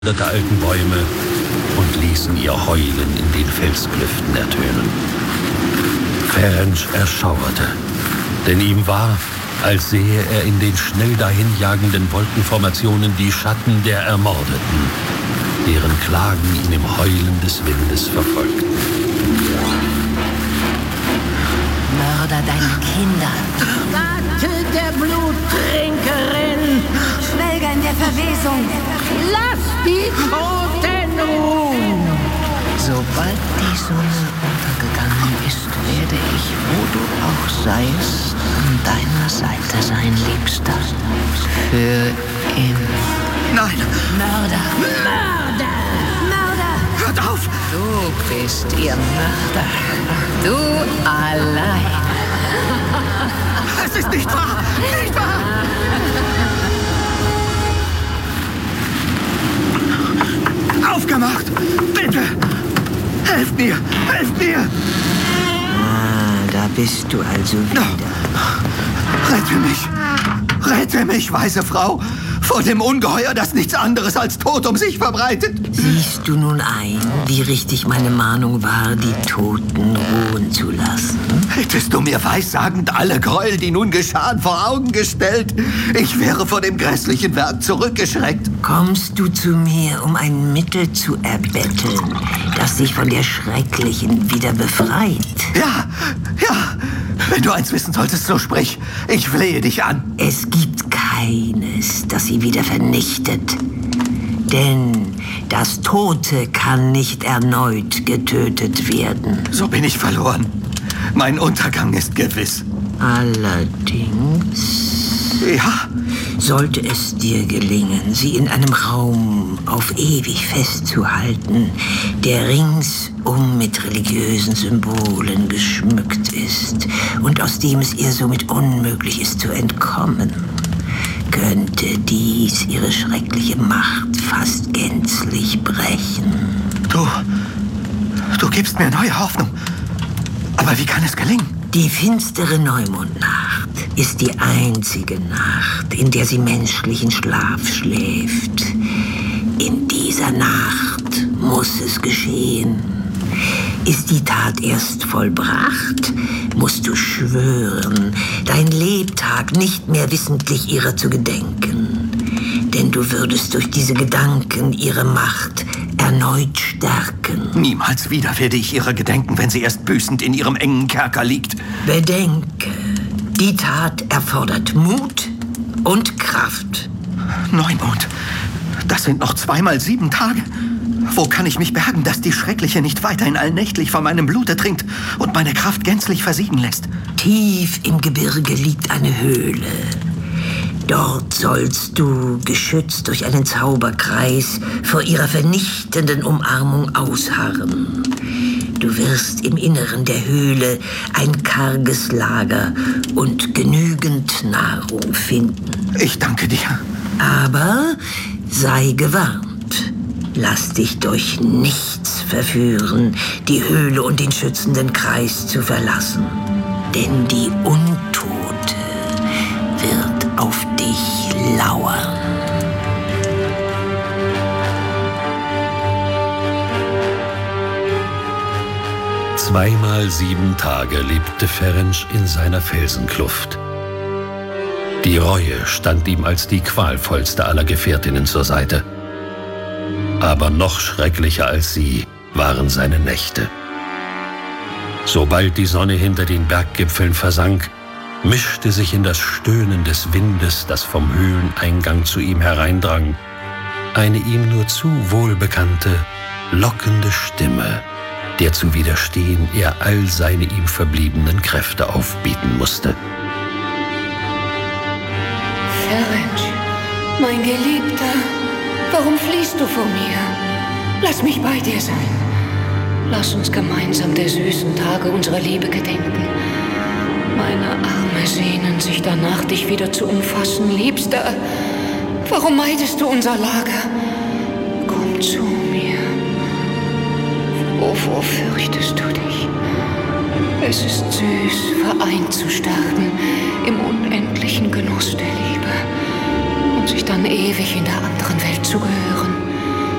der alten Bäume und ließen ihr Heulen in den Felsklüften ertönen. Ferenc erschauerte, denn ihm war, als sehe er in den schnell dahinjagenden Wolkenformationen die Schatten der Ermordeten, deren Klagen ihn im Heulen des Windes verfolgten. Mörder deiner Kinder. Ratte der Bluttrinkerin. Schwelger in der Verwesung. Lass die Toten ruhen. Sobald die Sonne untergegangen ist, werde ich, wo du auch seist, an deiner Seite sein, Liebster. Für immer. Nein! Mörder! Mörder! Mörder! Hört auf! Du bist ihr Mörder. Du allein. Es ist nicht wahr! Nicht wahr! Aufgemacht! Bitte! Helft mir! Helft mir! Ah, da bist du also wieder. Rette mich! Rette mich, weise Frau! Vor dem Ungeheuer, das nichts anderes als Tod um sich verbreitet! Siehst du nun ein, wie richtig meine Mahnung war, die Toten ruhen zu lassen? Hättest du mir weissagend alle Gräuel, die nun geschahen, vor Augen gestellt, ich wäre vor dem grässlichen Werk zurückgeschreckt. Kommst du zu mir, um ein Mittel zu erbetteln, das dich von der Schrecklichen wieder befreit? Ja, ja, wenn du eins wissen solltest, so sprich. Ich flehe dich an. Es gibt keines, das sie wieder vernichtet. Denn das Tote kann nicht erneut getötet werden. So bin ich verloren. Mein Untergang ist gewiss. Allerdings... Ja? Sollte es dir gelingen, sie in einem Raum auf ewig festzuhalten, der ringsum mit religiösen Symbolen geschmückt ist und aus dem es ihr somit unmöglich ist zu entkommen, könnte dies ihre schreckliche Macht fast gänzlich brechen. Du gibst mir neue Hoffnung. Aber wie kann es gelingen? Die finstere Neumondnacht ist die einzige Nacht, in der sie menschlichen Schlaf schläft. In dieser Nacht muss es geschehen. Ist die Tat erst vollbracht, musst du schwören, dein Lebtag nicht mehr wissentlich ihrer zu gedenken. Denn du würdest durch diese Gedanken ihre Macht erneut stärken. Niemals wieder werde ich ihrer gedenken, wenn sie erst büßend in ihrem engen Kerker liegt. Bedenke, die Tat erfordert Mut und Kraft. Neumond, das sind noch 2 mal 7 Tage. Wo kann ich mich bergen, dass die Schreckliche nicht weiterhin allnächtlich von meinem Blute trinkt und meine Kraft gänzlich versiegen lässt? Tief im Gebirge liegt eine Höhle. Dort sollst du, geschützt durch einen Zauberkreis, vor ihrer vernichtenden Umarmung ausharren. Du wirst im Inneren der Höhle ein karges Lager und genügend Nahrung finden. Ich danke dir. Aber sei gewarnt. Lass dich durch nichts verführen, die Höhle und den schützenden Kreis zu verlassen. Denn die Untote wird auf dich lauern. Zweimal 7 Tage lebte Ferenc in seiner Felsenkluft. Die Reue stand ihm als die qualvollste aller Gefährtinnen zur Seite. Aber noch schrecklicher als sie waren seine Nächte. Sobald die Sonne hinter den Berggipfeln versank, mischte sich in das Stöhnen des Windes, das vom Höhleneingang zu ihm hereindrang, eine ihm nur zu wohlbekannte, lockende Stimme, der zu widerstehen er all seine ihm verbliebenen Kräfte aufbieten musste. Ferenc, mein Geliebter, warum fliehst du vor mir? Lass mich bei dir sein. Lass uns gemeinsam der süßen Tage unserer Liebe gedenken. Meine Arme sehnen sich danach, dich wieder zu umfassen, Liebster. Warum meidest du unser Lager? Komm zu mir. Wovor fürchtest du dich? Es ist süß, vereint zu sterben im unendlichen Genuss der Liebe und sich dann ewig in der anderen Welt zu gehören.